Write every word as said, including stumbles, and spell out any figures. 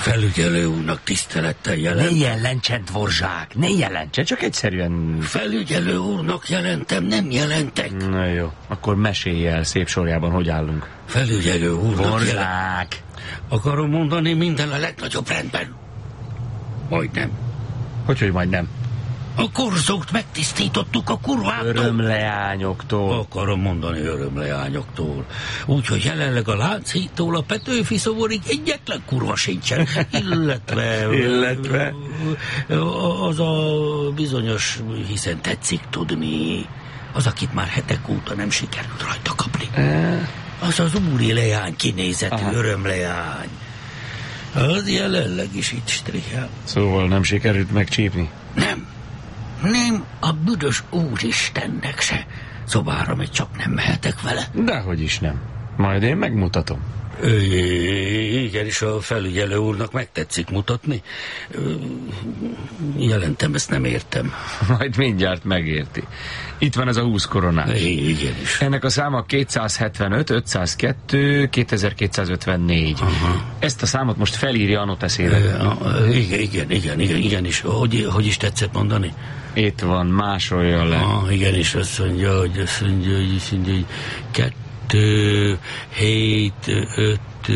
Felügyelő úrnak tisztelettel jelent. Ne jelentsen, dvorzsák, ne jelentsen, csak egyszerűen... Felügyelő úrnak jelentem, nem jelentek. Na jó, akkor mesélj el szép sorjában, hogy állunk. Felügyelő úrnak dvorzsák. jelent. Akarom mondani, minden a legnagyobb rendben. Majdnem. Hogy, hogy majdnem? A korzót megtisztítottuk a kurvától. Örömleányoktól. Akarom mondani örömleányoktól. Úgyhogy jelenleg a Lánchídtól a Petőfi szoborig egyetlen kurva sincsen. Illetve... Illetve... Az a bizonyos, hiszen tetszik tudni, az, akit már hetek óta nem sikerült rajta kapni. E... Az az úri leány kinézetű Aha. örömleány. Az jelenleg is itt strihel. Szóval nem sikerült megcsípni? Nem. Nem, a büdös úristennek se. Szobára még csak nem mehetek vele. Dehogy is nem. Majd én megmutatom. Igen, és a felügyelő úrnak megtetszik mutatni. Jelentem, ezt nem értem. Majd mindjárt megérti. Itt van ez a húsz koronás. Igen is. Ennek a száma kétszázhetvenöt, ötszázkettő, kétezer-kétszázötvennégy. Aha. Ezt a számot most felírja a noteszére. Igen, igen, igen, igen, igen is. Hogy, hogy is tetszett mondani? Itt van, másolja le. Ah, igen, és azt mondja, hogy azt mondja, hogy, azt mondja, hogy kettő, hét, öt,